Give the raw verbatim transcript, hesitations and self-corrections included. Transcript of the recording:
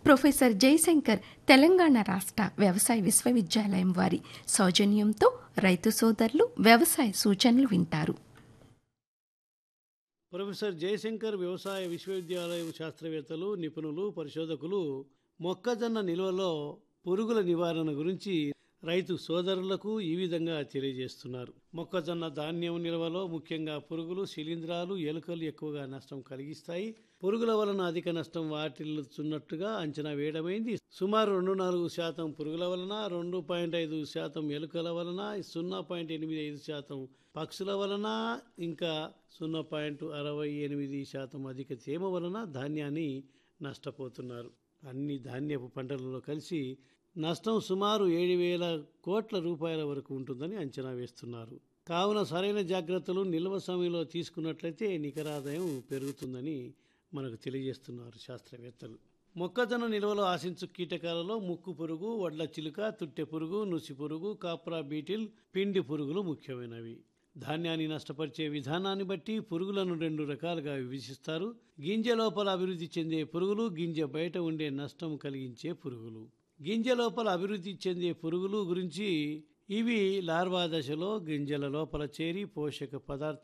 Professor Jayashankar Telangana రాష్ట్ర వ్యవసాయ విశ్వవిద్యాలయం వారి సౌజన్యంతో రైతు సోదరులు వ్యవసాయ సూచనలు వింటారు. ప్రొఫెసర్ జయశంకర్ వ్యవసాయ విశ్వవిద్యాలయం శాస్త్రవేత్తలు, నిపుణులు, పరిశోధకులు మొక్కజొన్న నిల్వలో పురుగుల నివారణ గురించి రైతు సోదరులకు ఈ విధంగా తెలియజేస్తున్నారు. మొక్కజొన్న ధాన్యం నిల్వలో ముఖ్యంగా పురుగులు, శిలీంధ్రాలు, ఎలుకలు ఎక్కువగా నష్టం కలిగిస్తాయి. పురుగుల వలన అధిక నష్టం వాటిల్లుతున్నట్టుగా అంచనా వేయడమైంది. సుమారు రెండు నాలుగు శాతం పురుగుల వలన, రెండు పాయింట్ ఐదు శాతం ఎలుకల వలన, సున్నా పాయింట్ ఎనిమిది ఐదు శాతం పక్షుల వలన, ఇంకా సున్నా పాయింట్ అరవై ఎనిమిది శాతం అధిక తేమ వలన ధాన్యాన్ని నష్టపోతున్నారు. అన్ని ధాన్యపు పంటలలో కలిసి నష్టం సుమారు ఏడు వేల కోట్ల రూపాయల వరకు ఉంటుందని అంచనా వేస్తున్నారు. కావున సరైన జాగ్రత్తలు నిల్వ సమయంలో తీసుకున్నట్లయితే నికరాదాయం పెరుగుతుందని మనకు తెలియజేస్తున్నారు శాస్త్రవేత్తలు. మొక్కజొన్న నిల్వలో ఆశించు కీటకాలలో ముక్కు పురుగు, వడ్ల చిలుక, తుట్టె పురుగు, నుసి పురుగు, కాప్రా బీటిల్, పిండి పురుగులు ముఖ్యమైనవి. ధాన్యాన్ని నష్టపరిచే విధానాన్ని బట్టి పురుగులను రెండు రకాలుగా విభజిస్తారు. గింజ లోపల అభివృద్ధి చెందే పురుగులు, గింజ బయట ఉండే నష్టం కలిగించే పురుగులు. గింజ లోపల అభివృద్ధి చెందే పురుగులు గురించి ఇవి లార్వా దశలో గింజల లోపల చేరి పోషక పదార్థ